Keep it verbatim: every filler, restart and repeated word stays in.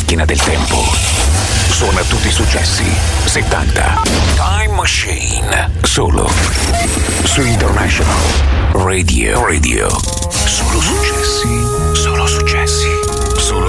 macchina del tempo. Suona tutti i successi settanta. Time Machine. Solo su International Radio. Radio.